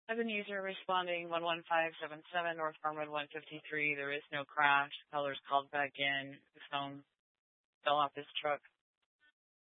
Ebenezer responding 11577 North Farmwood 153. There is no crash. Teller's called back in. The phone fell off his truck.